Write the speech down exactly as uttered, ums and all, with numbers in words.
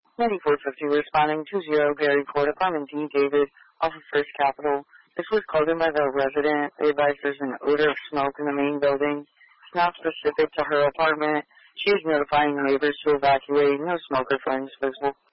ninety-four fifty responding to zero Gary Court, apartment D, David, off of First Capital. This was called in by the resident. They advised there's an odor of smoke in the main building. It's not specific to her apartment. She is notifying neighbors to evacuate. No smoke or flames visible.